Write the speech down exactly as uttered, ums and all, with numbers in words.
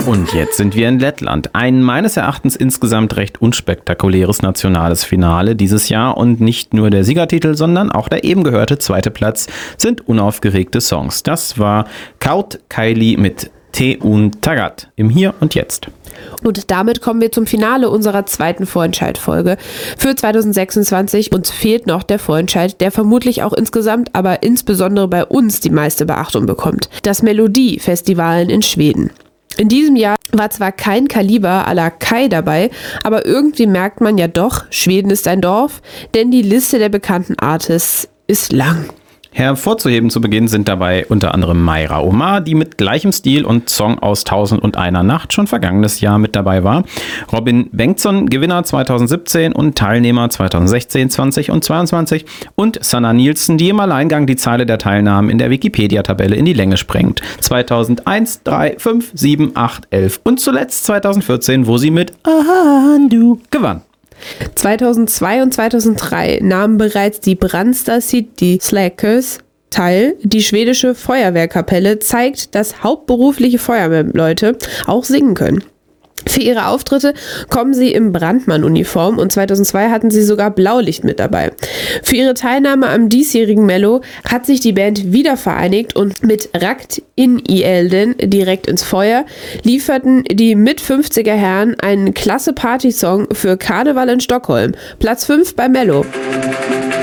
Und jetzt sind wir in Lettland. Ein meines Erachtens insgesamt recht unspektakuläres nationales Finale dieses Jahr. Und nicht nur der Siegertitel, sondern auch der eben gehörte zweite Platz sind unaufgeregte Songs. Das war Kaut Kaili mit Te un Tagat im Hier und Jetzt. Und damit kommen wir zum Finale unserer zweiten Vorentscheid-Folge für zwanzig sechsundzwanzig. Uns fehlt noch der Vorentscheid, der vermutlich auch insgesamt, aber insbesondere bei uns die meiste Beachtung bekommt. Das Melodiefestivalen in Schweden. In diesem Jahr war zwar kein Kaliber à la Kai dabei, aber irgendwie merkt man ja doch, Schweden ist ein Dorf, denn die Liste der bekannten Artists ist lang. Hervorzuheben zu Beginn sind dabei unter anderem Maira Omar, die mit gleichem Stil und Song aus Tausend und einer Nacht schon vergangenes Jahr mit dabei war. Robin Bengtsson, Gewinner zwanzig siebzehn und Teilnehmer zwanzig sechzehn, zwanzig und zweiundzwanzig. Und Sanna Nielsen, die im Alleingang die Zahl der Teilnahmen in der Wikipedia-Tabelle in die Länge sprengt. zweitausendeins, drei, fünf, sieben, acht, elf und zuletzt zweitausendvierzehn, wo sie mit Ahandu gewann. zweitausendzwei und zweitausenddrei nahmen bereits die Brandsta City Slackers teil. Die schwedische Feuerwehrkapelle zeigt, dass hauptberufliche Feuerwehrleute auch singen können. Für ihre Auftritte kommen sie im Brandmann-Uniform und zweitausendzwei hatten sie sogar Blaulicht mit dabei. Für ihre Teilnahme am diesjährigen Mello hat sich die Band wieder vereinigt und mit Rakt in i Elden direkt ins Feuer lieferten die mit fünfziger Herren einen klasse Partysong für Karneval in Stockholm. Platz fünf bei Mello.